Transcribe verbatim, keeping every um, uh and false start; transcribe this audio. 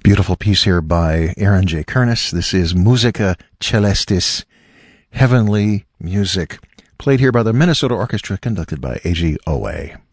Beautiful piece here by Aaron J. Kernis. This is Musica Celestis, Heavenly Music, played here by the Minnesota Orchestra, conducted by A G Owe.